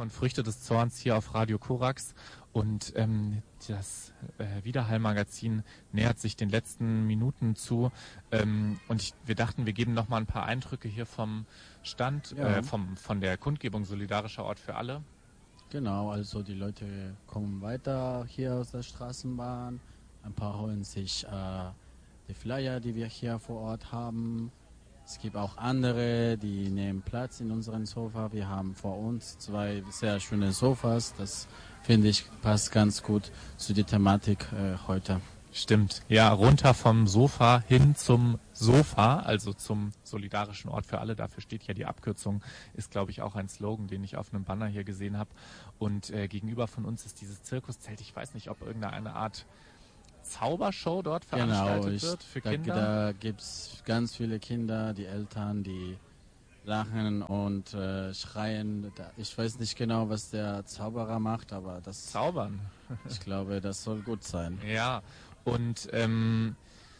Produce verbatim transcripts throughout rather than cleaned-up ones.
von Früchte des Zorns hier auf Radio Korax und ähm, das äh, Widerhall-Magazin nähert sich den letzten Minuten zu ähm, und ich, wir dachten, wir geben noch mal ein paar Eindrücke hier vom Stand, Ja. äh, vom, von der Kundgebung Solidarischer Ort für alle. Genau, also die Leute kommen weiter hier aus der Straßenbahn. Ein paar holen sich äh, die Flyer, die wir hier vor Ort haben. Es gibt auch andere, die nehmen Platz in unserem Sofa. Wir haben vor uns zwei sehr schöne Sofas. Das finde ich passt ganz gut zu der Thematik äh, heute. Stimmt, ja, runter vom Sofa hin zum Sofa, also zum Solidarischen Ort für alle. Dafür steht ja die Abkürzung, ist, glaube ich, auch ein Slogan, den ich auf einem Banner hier gesehen habe. Und äh, gegenüber von uns ist dieses Zirkuszelt. Ich weiß nicht, ob irgendeine Art Zaubershow dort veranstaltet genau, ich, wird für da, Kinder. Da gibt es ganz viele Kinder, die Eltern, die lachen und äh, schreien. Ich weiß nicht genau, was der Zauberer macht, aber das... Zaubern. Ich glaube, das soll gut sein. Ja, und ähm,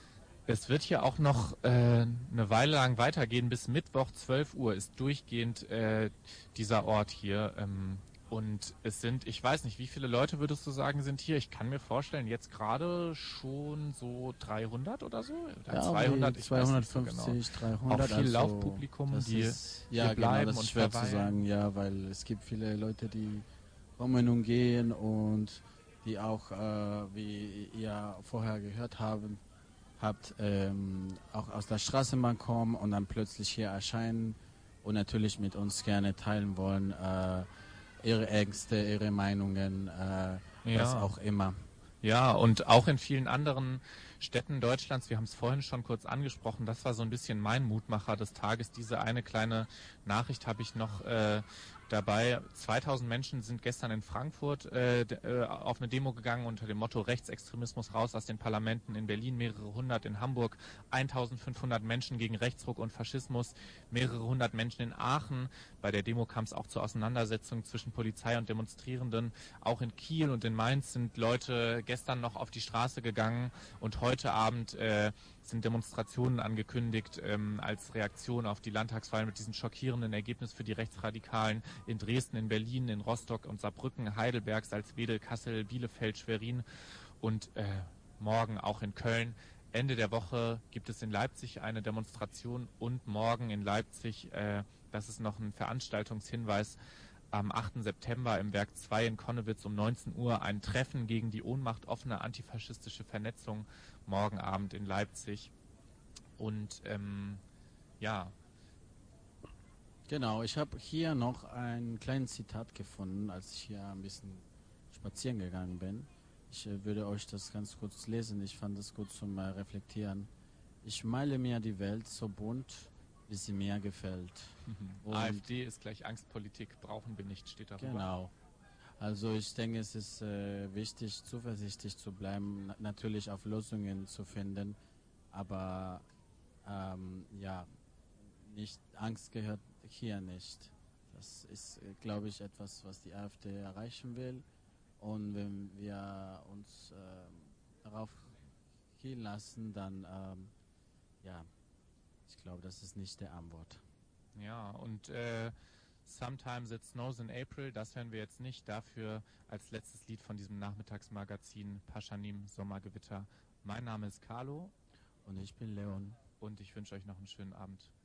es wird hier auch noch äh, eine Weile lang weitergehen. Bis Mittwoch zwölf Uhr ist durchgehend äh, dieser Ort hier. Ähm, und es sind, ich weiß nicht, wie viele Leute würdest du sagen, sind hier? Ich kann mir vorstellen, jetzt gerade schon so dreihundert oder so? Oder ja, zweihundert, ich zweihundertfünfzig, weiß nicht so genau. dreihundert. Auch viel also Laufpublikum, die ist, hier ja, bleiben genau, das und ist schwer verweilen. zu sagen, ja, weil es gibt viele Leute, die kommen und gehen und die auch, äh, wie ihr vorher gehört haben, habt, ähm, auch aus der Straßenbahn kommen und dann plötzlich hier erscheinen und natürlich mit uns gerne teilen wollen, äh, ihre Ängste, ihre Meinungen, äh, Ja. was auch immer. Ja, und auch in vielen anderen Städten Deutschlands, wir haben es vorhin schon kurz angesprochen, das war so ein bisschen mein Mutmacher des Tages. Diese eine kleine Nachricht habe ich noch äh, dabei. zweitausend Menschen sind gestern in Frankfurt äh, äh, auf eine Demo gegangen unter dem Motto Rechtsextremismus raus aus den Parlamenten. In Berlin mehrere hundert, in Hamburg eintausendfünfhundert Menschen gegen Rechtsruck und Faschismus, mehrere hundert Menschen in Aachen. Bei der Demo kam es auch zur Auseinandersetzung zwischen Polizei und Demonstrierenden. Auch in Kiel und in Mainz sind Leute gestern noch auf die Straße gegangen und heute Abend äh, sind Demonstrationen angekündigt ähm, als Reaktion auf die Landtagswahl mit diesem schockierenden Ergebnis für die Rechtsradikalen in Dresden, in Berlin, in Rostock und Saarbrücken, Heidelberg, Salzwedel, Kassel, Bielefeld, Schwerin und äh, morgen auch in Köln. Ende der Woche gibt es in Leipzig eine Demonstration und morgen in Leipzig, äh, das ist noch ein Veranstaltungshinweis, am achten September im Werk zwei in Connewitz um neunzehn Uhr ein Treffen gegen die Ohnmacht offener antifaschistische Vernetzung, morgen Abend in Leipzig. Und ähm, ja. Genau, ich habe hier noch ein kleines Zitat gefunden, als ich hier ein bisschen spazieren gegangen bin. Ich äh, würde euch das ganz kurz lesen, ich fand es gut zum äh, Reflektieren. Ich male mir die Welt so bunt, wie sie mir gefällt. Mhm. AfD ist gleich Angstpolitik, brauchen wir nicht, steht darüber. Genau. Also ich denke, es ist äh, wichtig, zuversichtlich zu bleiben, na- natürlich auf Lösungen zu finden, aber ähm, ja, nicht Angst gehört hier nicht. Das ist, äh, glaube ich, etwas, was die AfD erreichen will. Und wenn wir uns äh, darauf hinlassen, dann ähm, ja, ich glaube, das ist nicht der Antwort. Ja, und äh, Sometimes It Snows in April, das hören wir jetzt nicht. Dafür als letztes Lied von diesem Nachmittagsmagazin Paschanim Sommergewitter. Mein Name ist Carlo. Und ich bin Leon. Und ich wünsche euch noch einen schönen Abend.